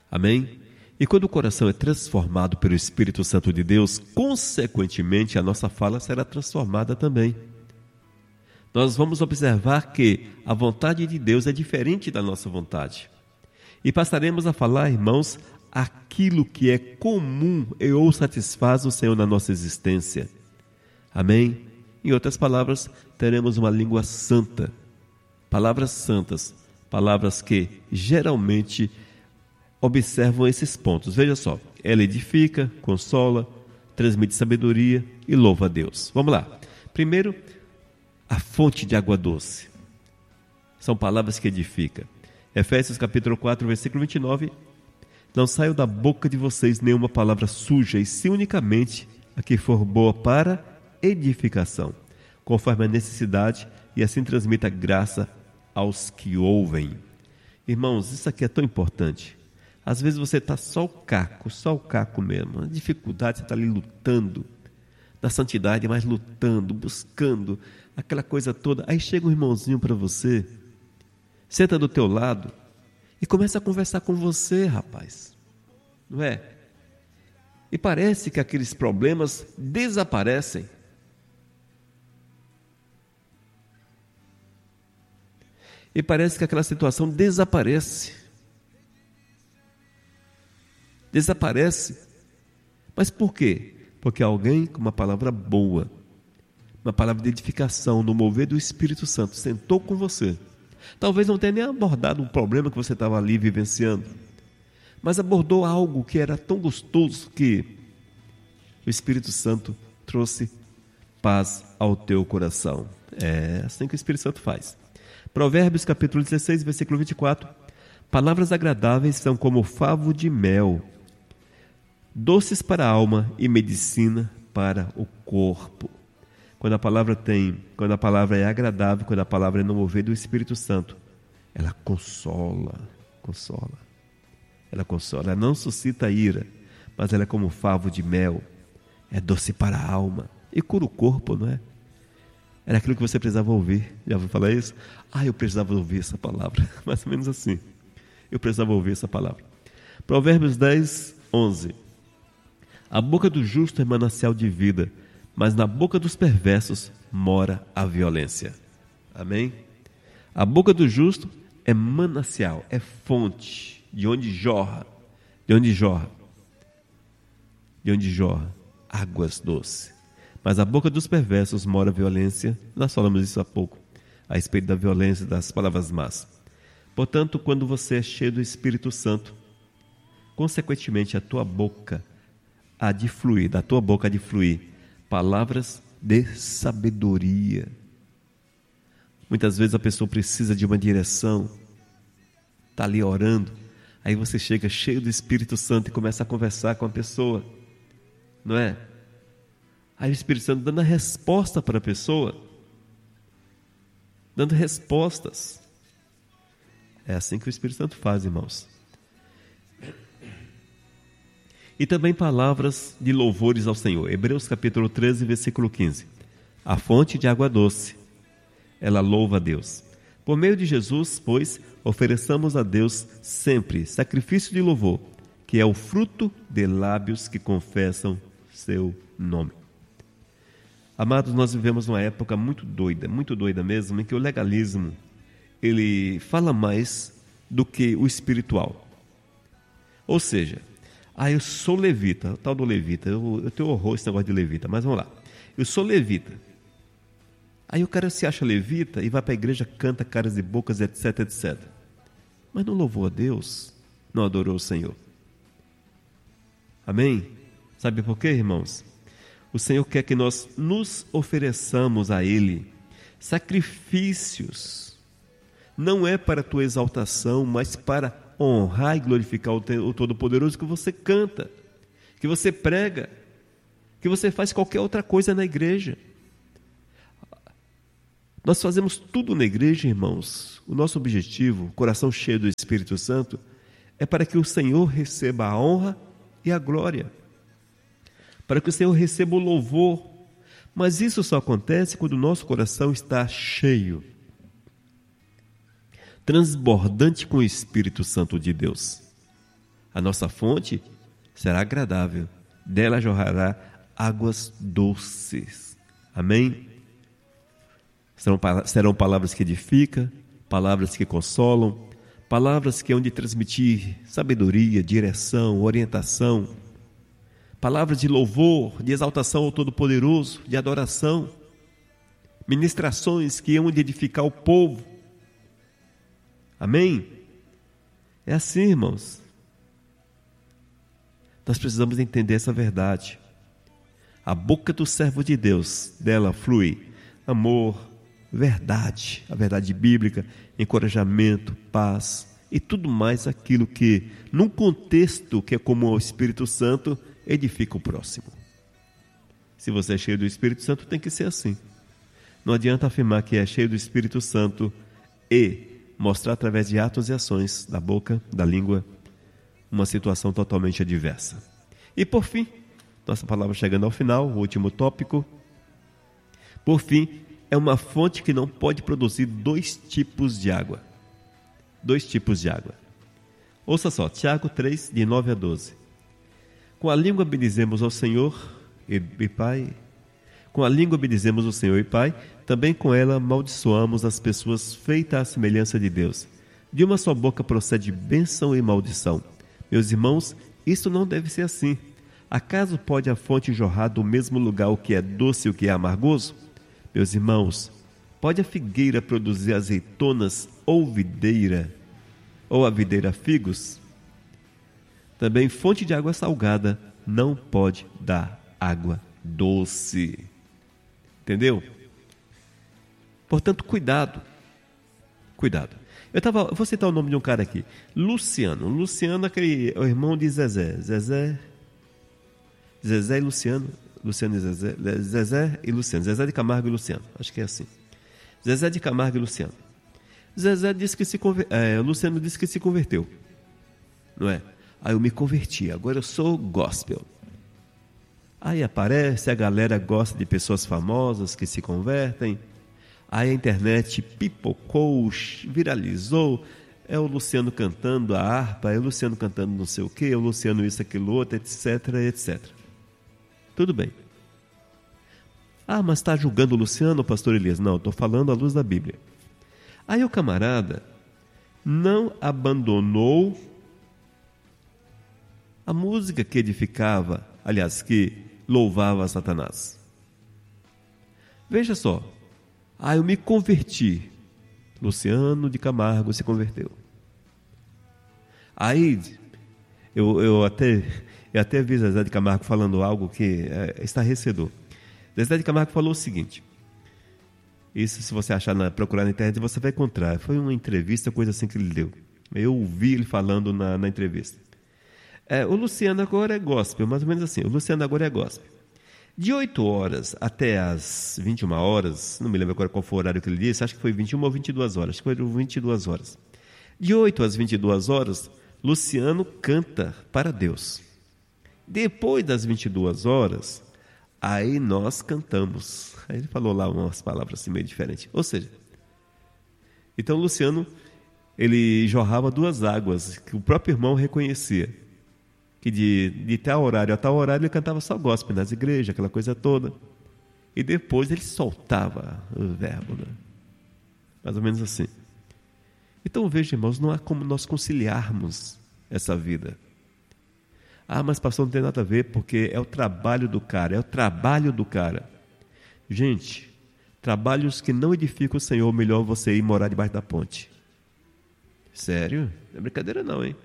Amém? E quando o coração é transformado pelo Espírito Santo de Deus, consequentemente a nossa fala será transformada também. Nós vamos observar que a vontade de Deus é diferente da nossa vontade. E passaremos a falar, irmãos, aquilo que é comum e ou satisfaz o Senhor na nossa existência. Amém? Em outras palavras, teremos uma língua santa. Palavras santas, palavras que geralmente observam esses pontos. Veja só, ela edifica, consola, transmite sabedoria e louva a Deus. Vamos lá. Primeiro, a fonte de água doce. São palavras que edificam. Efésios capítulo 4, versículo 29. Não saiu da boca de vocês nenhuma palavra suja, e sim unicamente a que for boa para edificação, conforme a necessidade, e assim transmita graça aos que ouvem. Irmãos, isso aqui é tão importante. Às vezes você está só o caco mesmo. A dificuldade, você está ali lutando na santidade, mas lutando, buscando aquela coisa toda. Aí chega um irmãozinho para você, senta do teu lado e começa a conversar com você, rapaz. Não é? E parece que aqueles problemas desaparecem. E parece que aquela situação desaparece. Desaparece. Mas por quê? Porque alguém com uma palavra boa, uma palavra de edificação, no mover do Espírito Santo, sentou com você. Talvez não tenha nem abordado um problema que você estava ali vivenciando, mas abordou algo que era tão gostoso que o Espírito Santo trouxe paz ao teu coração. É assim que o Espírito Santo faz. Provérbios capítulo 16, versículo 24. Palavras agradáveis são como favo de mel, doces para a alma e medicina para o corpo. Quando a palavra é agradável, quando a palavra é no mover do Espírito Santo, ela consola. Ela consola, ela não suscita ira, mas ela é como favo de mel, é doce para a alma e cura o corpo, não é? Era aquilo que você precisava ouvir. Já ouviu falar isso? Eu precisava ouvir essa palavra. Mais ou menos assim. Eu precisava ouvir essa palavra. Provérbios 10, 11. A boca do justo é manancial de vida, mas na boca dos perversos mora a violência. Amém? A boca do justo é manancial, é fonte, de onde jorra águas doces. Mas a boca dos perversos mora a violência. Nós falamos isso há pouco, a respeito da violência, das palavras más. Portanto, quando você é cheio do Espírito Santo, consequentemente a tua boca há de fluir, da tua boca há de fluir palavras de sabedoria. Muitas vezes a pessoa precisa de uma direção, está ali orando, aí você chega cheio do Espírito Santo e começa a conversar com a pessoa, não é? Aí o Espírito Santo dando a resposta para a pessoa, dando respostas. É assim que o Espírito Santo faz, irmãos. E também palavras de louvores ao Senhor. Hebreus capítulo 13, versículo 15. A fonte de água doce, ela louva a Deus. Por meio de Jesus, pois, ofereçamos a Deus sempre sacrifício de louvor, que é o fruto de lábios que confessam seu nome. Amados, nós vivemos numa época muito doida mesmo, em que o legalismo, ele fala mais do que o espiritual. Ou seja, eu sou levita, o tal do levita, eu tenho horror esse negócio de levita, mas vamos lá. Eu sou levita. Aí o cara se acha levita e vai para a igreja, canta caras e bocas, etc, etc. Mas não louvou a Deus, não adorou o Senhor. Amém? Sabe por quê, irmãos? O Senhor quer que nós nos ofereçamos a Ele sacrifícios. Não é para a tua exaltação, mas para honrar e glorificar o Todo-Poderoso, que você canta, que você prega, que você faz qualquer outra coisa na igreja. Nós fazemos tudo na igreja, irmãos. O nosso objetivo, coração cheio do Espírito Santo, é para que o Senhor receba a honra e a glória, para que o Senhor receba o louvor. Mas isso só acontece quando o nosso coração está cheio, transbordante com o Espírito Santo de Deus. A nossa fonte será agradável, dela jorrará águas doces. Amém? Serão palavras que edificam, palavras que consolam, palavras que hão de transmitir sabedoria, direção, orientação, palavras de louvor, de exaltação ao Todo-Poderoso, de adoração, ministrações que hão de edificar o povo. Amém? É assim, irmãos. Nós precisamos entender essa verdade. A boca do servo de Deus, dela flui amor, verdade, a verdade bíblica, encorajamento, paz e tudo mais aquilo que, num contexto que é comum ao Espírito Santo, edifica o próximo. Se você é cheio do Espírito Santo, tem que ser assim. Não adianta afirmar que é cheio do Espírito Santo e mostrar através de atos e ações da boca, da língua, uma situação totalmente adversa. E por fim, nossa palavra chegando ao final, o último tópico. Por fim, é uma fonte que não pode produzir dois tipos de água. Dois tipos de água. Ouça só, Tiago 3, de 9 a 12. Com a língua bendizemos ao Senhor e Pai. Com a língua bendizemos o Senhor e Pai, também com ela amaldiçoamos as pessoas feitas à semelhança de Deus. De uma só boca procede bênção e maldição. Meus irmãos, isso não deve ser assim. Acaso pode a fonte jorrar do mesmo lugar o que é doce e o que é amargoso? Meus irmãos, pode a figueira produzir azeitonas ou a videira figos? Também fonte de água salgada não pode dar água doce. Entendeu? Portanto, cuidado. Cuidado. Eu vou citar o nome de um cara aqui. Luciano. Luciano é o irmão de Zezé. Zezé e Luciano. Luciano e Zezé. Zezé e Luciano. Zezé de Camargo e Luciano. Acho que é assim. Zezé de Camargo e Luciano. Zezé disse que Luciano disse que se converteu. Não é? Aí eu me converti. Agora eu sou gospel. Aí aparece, a galera gosta de pessoas famosas que se convertem. Aí a internet pipocou, viralizou. É o Luciano cantando a harpa, é o Luciano cantando não sei o quê, é o Luciano isso, aquilo, outro, etc, etc. Tudo bem. Ah, mas está julgando o Luciano, pastor Elias? Não, estou falando à luz da Bíblia. Aí o camarada não abandonou a música que edificava, aliás, que louvava Satanás. Veja só. Eu me converti. Luciano de Camargo se converteu. Aí, eu até vi Zezé de Camargo falando algo que é estarrecedor. Zezé de Camargo falou o seguinte, isso se você procurar na internet, você vai encontrar. Foi uma entrevista, coisa assim que ele deu. Eu ouvi ele falando na entrevista. O Luciano agora é gospel, mais ou menos assim. O Luciano agora é gospel. De 8 horas até as 21 horas, não me lembro agora qual foi o horário que ele disse, acho que foi 21 ou 22 horas, acho que foi 22 horas. De 8 às 22 horas, Luciano canta para Deus. Depois das 22 horas, aí nós cantamos. Aí ele falou lá umas palavras assim meio diferentes. Ou seja, então Luciano, ele jorrava duas águas, que o próprio irmão reconhecia. Que de tal horário a tal horário ele cantava só gospel nas igrejas, aquela coisa toda. E depois ele soltava o verbo, né? Mais ou menos assim. Então veja, irmãos, não há como nós conciliarmos essa vida. Mas pastor, não tem nada a ver, porque é o trabalho do cara, Gente, trabalhos que não edificam o Senhor, melhor você ir morar debaixo da ponte. Sério? Não é brincadeira não, hein?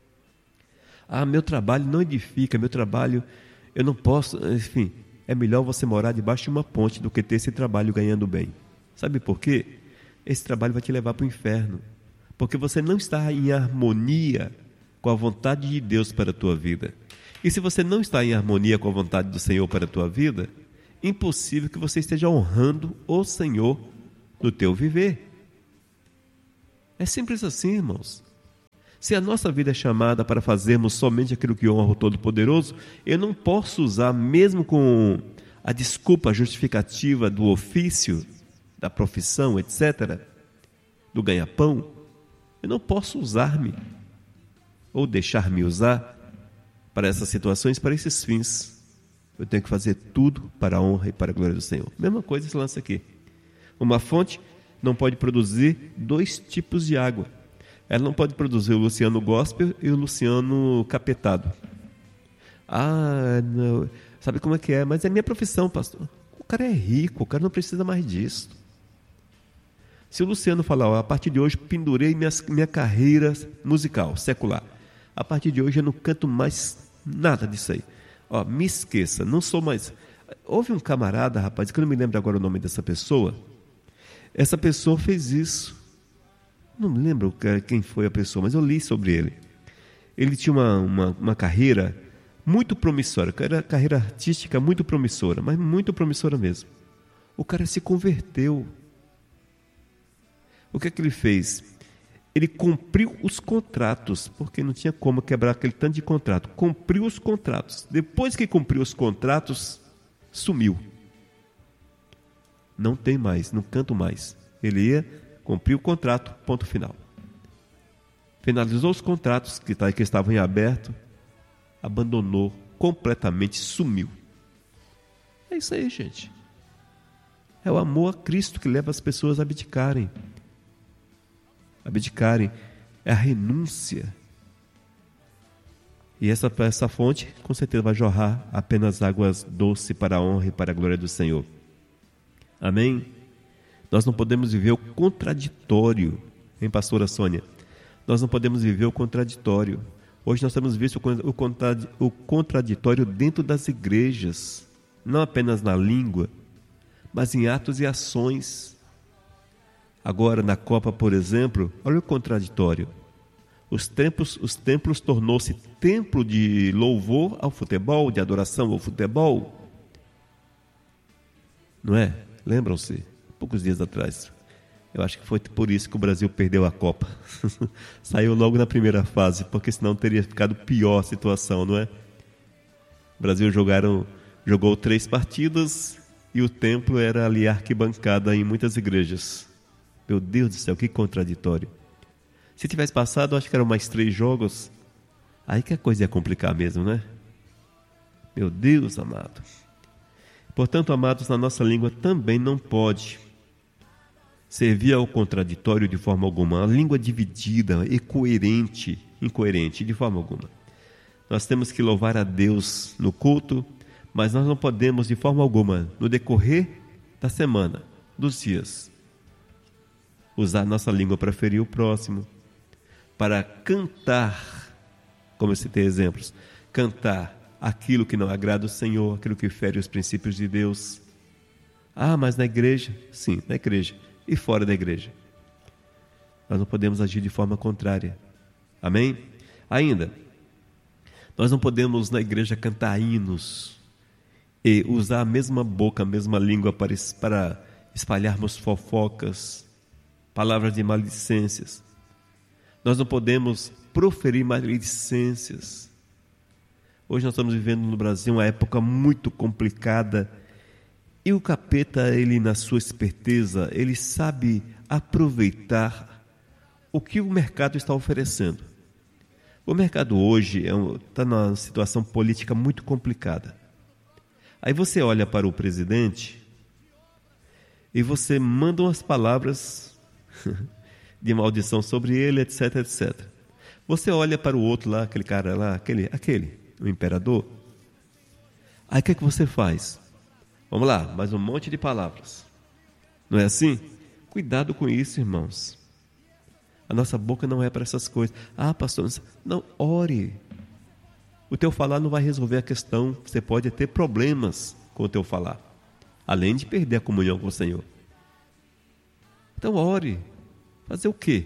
Meu trabalho não edifica, meu trabalho, eu não posso, enfim, é melhor você morar debaixo de uma ponte do que ter esse trabalho ganhando bem. Sabe por quê? Esse trabalho vai te levar para o inferno, porque você não está em harmonia com a vontade de Deus para a tua vida. E se você não está em harmonia com a vontade do Senhor para a tua vida, impossível que você esteja honrando o Senhor no teu viver. É simples assim, irmãos. Se a nossa vida é chamada para fazermos somente aquilo que honra o Todo-Poderoso, eu não posso usar, mesmo com a desculpa justificativa do ofício, da profissão, etc., do ganha-pão, eu não posso usar-me. ou deixar-me usar para essas situações, para esses fins. Eu tenho que fazer tudo para a honra e para a glória do Senhor. Mesma coisa esse lance aqui. Uma fonte não pode produzir dois tipos de água. Ela não pode produzir o Luciano Gospel e o Luciano Capetado. Não. Sabe como é que é? Mas é minha profissão, pastor. O cara é rico, o cara não precisa mais disso. Se o Luciano falar, a partir de hoje pendurei minha carreira musical, secular. A partir de hoje eu não canto mais nada disso aí. Me esqueça, não sou mais... Houve um camarada, rapaz, que eu não me lembro agora o nome dessa pessoa. Essa pessoa fez isso. Não me lembro quem foi a pessoa, mas eu li sobre ele. Ele tinha uma carreira muito promissora, carreira artística muito promissora, mas muito promissora mesmo. O cara se converteu. O que é que ele fez? Ele cumpriu os contratos, porque não tinha como quebrar aquele tanto de contrato. Cumpriu os contratos. Depois que cumpriu os contratos, sumiu. Não tem mais, não canto mais. Ele ia cumprir o contrato, ponto final. Finalizou os contratos que estavam em aberto, abandonou completamente, sumiu. É isso aí, gente. É o amor a Cristo que leva as pessoas a abdicarem. É a renúncia. E essa fonte, com certeza, vai jorrar apenas águas doces para a honra e para a glória do Senhor. Amém? Nós não podemos viver o contraditório, hein, pastora Sônia? Nós não podemos viver o contraditório. Hoje nós temos visto o contraditório dentro das igrejas, não apenas na língua, mas em atos e ações. Agora, na Copa, por exemplo, olha o contraditório. Os templos tornou-se templo de louvor ao futebol, de adoração ao futebol. Não é? Lembram-se? Poucos dias atrás. Eu acho que foi por isso que o Brasil perdeu a Copa. Saiu logo na primeira fase, porque senão teria ficado pior a situação, não é? O Brasil jogou 3 partidas e o templo era ali arquibancada em muitas igrejas. Meu Deus do céu, que contraditório. Se tivesse passado, acho que eram mais 3 jogos. Aí que a coisa ia complicar mesmo, né? Meu Deus amado. Portanto, amados, na nossa língua também não pode servir ao contraditório de forma alguma. A língua dividida, incoerente de forma alguma. Nós temos que louvar a Deus no culto, mas nós não podemos de forma alguma, no decorrer da semana, dos dias, usar nossa língua para ferir o próximo, para cantar, como eu citei exemplos, cantar aquilo que não agrada o Senhor, aquilo que fere os princípios de Deus. Mas na igreja? Sim, na igreja. E fora da igreja? Nós não podemos agir de forma contrária. Amém? Ainda, nós não podemos na igreja cantar hinos e usar a mesma boca, a mesma língua para espalharmos fofocas, palavras de maledicências. Nós não podemos proferir maledicências. Hoje nós estamos vivendo no Brasil uma época muito complicada e o capeta, ele na sua esperteza, ele sabe aproveitar o que o mercado está oferecendo. O mercado hoje está numa situação política muito complicada. Aí você olha para o presidente e você manda umas palavras de maldição sobre ele, etc, etc. Você olha para o outro lá, aquele cara lá, o imperador. Aí o que é que você faz? Vamos lá, mais um monte de palavras. Não é assim? Cuidado com isso, irmãos. A nossa boca não é para essas coisas. Pastor, não, ore. O teu falar não vai resolver a questão. Você pode ter problemas com o teu falar, além de perder a comunhão com o Senhor. Então ore. Fazer o quê?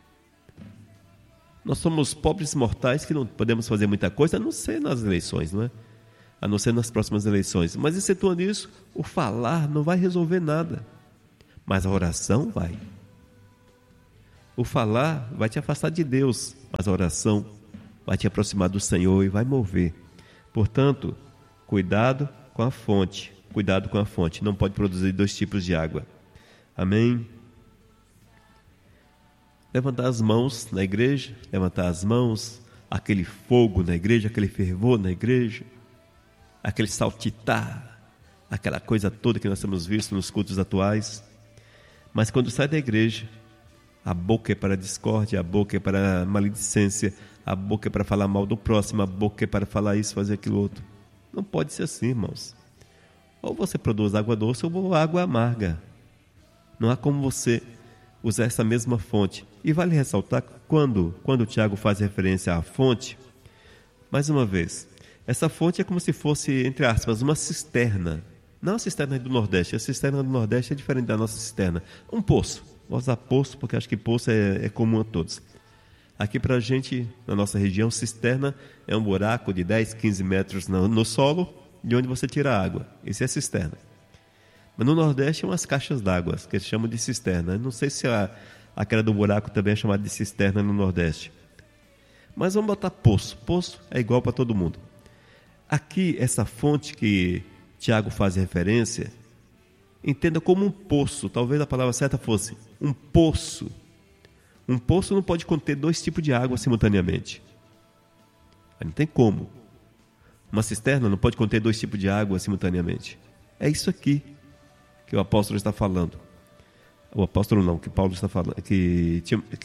Nós somos pobres mortais que não podemos fazer muita coisa, a não ser nas eleições, não é? A não ser nas próximas eleições. Mas excetuando isso, o falar não vai resolver nada. Mas a oração vai. O falar vai te afastar de Deus, mas a oração vai te aproximar do Senhor e vai mover. Portanto, cuidado com a fonte. Cuidado com a fonte. Não pode produzir 2 tipos de água. Amém? Levantar as mãos na igreja, levantar as mãos, aquele fogo na igreja, aquele fervor na igreja, aquele saltitar, aquela coisa toda que nós temos visto nos cultos atuais. Mas quando sai da igreja, a boca é para a discórdia, a boca é para a maledicência, a boca é para falar mal do próximo, a boca é para falar isso, fazer aquilo outro. Não pode ser assim, irmãos. Ou você produz água doce ou água amarga. Não há como você usar essa mesma fonte. E vale ressaltar que quando o Tiago faz referência à fonte, mais uma vez, essa fonte é como se fosse, entre aspas, uma cisterna. Não a cisterna do Nordeste. A cisterna do Nordeste é diferente da nossa cisterna. Um poço. Vou usar poço porque acho que poço é comum a todos. Aqui para a gente, na nossa região, cisterna é um buraco de 10, 15 metros no solo, de onde você tira a água. Isso é cisterna. Mas no Nordeste é umas caixas d'água, que eles chamam de cisterna. Eu não sei se aquela do buraco também é chamada de cisterna no Nordeste. Mas vamos botar poço. Poço é igual para todo mundo. Aqui, essa fonte que Tiago faz referência, entenda como um poço. Talvez a palavra certa fosse um poço. Um poço não pode conter 2 tipos de água simultaneamente. Não tem como. Uma cisterna não pode conter 2 tipos de água simultaneamente. É isso aqui que o apóstolo está falando. O apóstolo não, que Paulo está falando, que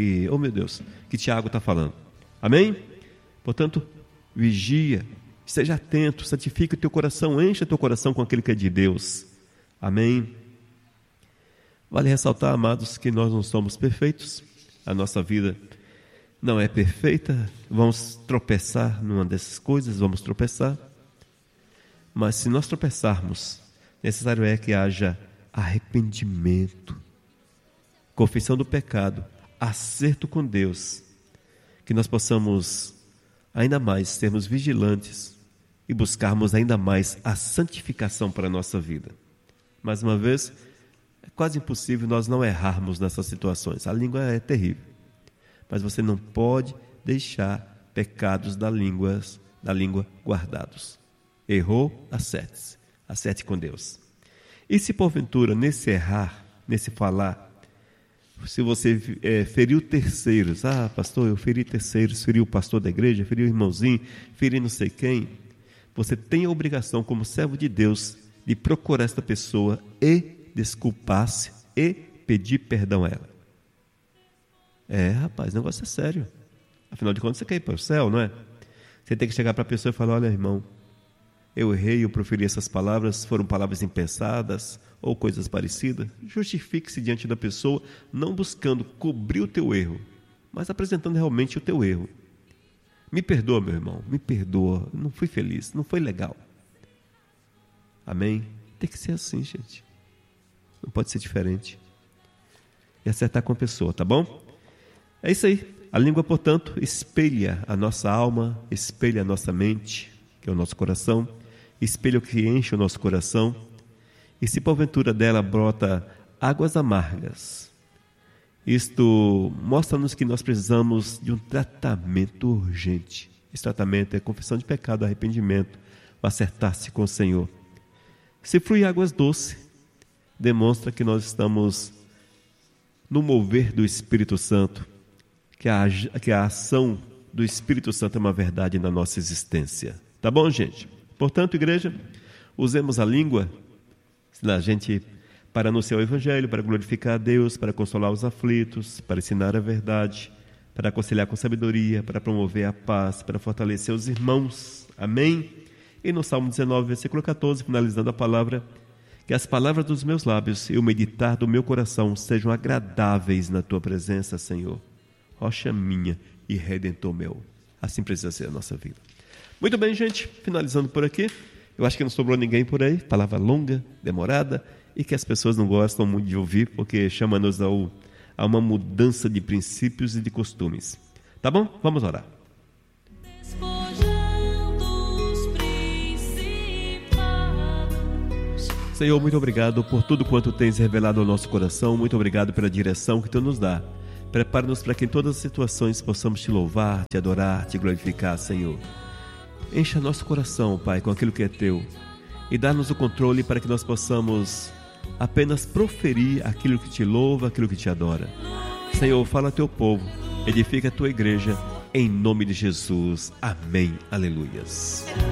Tiago está falando. Amém? Portanto, vigia, esteja atento, santifique o teu coração, encha o teu coração com aquilo que é de Deus. Amém? Vale ressaltar, amados, que nós não somos perfeitos. A nossa vida não é perfeita. Vamos tropeçar numa dessas coisas, vamos tropeçar. Mas se nós tropeçarmos, necessário é que haja arrependimento, confissão do pecado, acerto com Deus, que nós possamos ainda mais sermos vigilantes e buscarmos ainda mais a santificação para a nossa vida. Mais uma vez, é quase impossível nós não errarmos nessas situações. A língua é terrível, mas você não pode deixar pecados da língua guardados. Errou, acerte com Deus. E se porventura, nesse errar, nesse falar, se você feriu terceiros, pastor, eu feri terceiros, feri o pastor da igreja, feri o irmãozinho, feri não sei quem, você tem a obrigação, como servo de Deus, de procurar esta pessoa e desculpar-se e pedir perdão a ela. Rapaz, o negócio é sério. Afinal de contas, você quer ir para o céu, não é? Você tem que chegar para a pessoa e falar: olha, irmão, eu errei, eu proferi essas palavras, foram palavras impensadas ou coisas parecidas. Justifique-se diante da pessoa, não buscando cobrir o teu erro, mas apresentando realmente o teu erro. Me perdoa, meu irmão, me perdoa, não fui feliz, não foi legal. Amém? Tem que ser assim, gente. Não pode ser diferente. E acertar com a pessoa, tá bom? É isso aí. A língua, portanto, espelha a nossa alma, espelha a nossa mente, que é o nosso coração, espelha o que enche o nosso coração. E se porventura dela brota águas amargas, isto mostra-nos que nós precisamos de um tratamento urgente. Esse tratamento é confissão de pecado, arrependimento, acertar-se com o Senhor. Se flui águas doces, demonstra que nós estamos no mover do Espírito Santo, que a ação do Espírito Santo é uma verdade na nossa existência. Tá bom, gente? Portanto, igreja, usemos a língua para anunciar o Evangelho, para glorificar a Deus, para consolar os aflitos, para ensinar a verdade, para aconselhar com sabedoria, para promover a paz, para fortalecer os irmãos. Amém? E no Salmo 19, versículo 14, finalizando a palavra: que as palavras dos meus lábios e o meditar do meu coração sejam agradáveis na tua presença, Senhor, rocha minha e redentor meu. Assim precisa ser a nossa vida. Muito bem, gente, finalizando por aqui. Eu acho que não sobrou ninguém por aí. Palavra longa, demorada, e que as pessoas não gostam muito de ouvir, porque chama-nos a uma mudança de princípios e de costumes. Tá bom? Vamos orar. Senhor, muito obrigado por tudo quanto tens revelado ao nosso coração. Muito obrigado pela direção que tu nos dá. Prepara-nos para que em todas as situações possamos te louvar, te adorar, te glorificar, Senhor. Encha nosso coração, Pai, com aquilo que é teu, e dá-nos o controle para que nós possamos apenas proferir aquilo que te louva, aquilo que te adora. Senhor, fala a teu povo, edifica a tua igreja em nome de Jesus. Amém. Aleluias.